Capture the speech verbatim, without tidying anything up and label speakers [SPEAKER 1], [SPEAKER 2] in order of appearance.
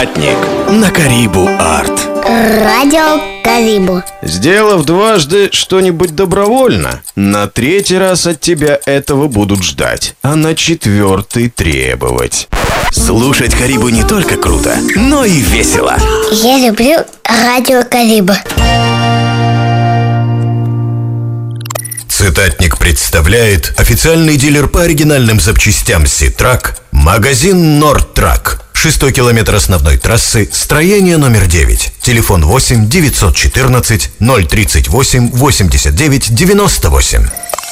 [SPEAKER 1] Цитатник на Карибу Арт.
[SPEAKER 2] Радио Карибу.
[SPEAKER 1] Сделав дважды что-нибудь добровольно, на третий раз от тебя этого будут ждать, а на четвертый требовать. Слушать Карибу не только круто, но и весело.
[SPEAKER 2] Я люблю радио Карибу.
[SPEAKER 3] Цитатник представляет официальный дилер по оригинальным запчастям Ситрак, магазин Нордтрак. Шестой километр основной трассы, строение номер девять. Телефон восемь девятьсот четырнадцать ноль тридцать восемь восемьдесят девять девяносто восемь.